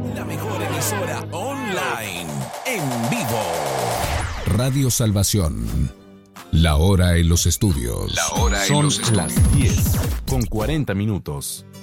La mejor emisora online, en vivo. Radio Salvación. La hora en los estudios. Son las 10:40.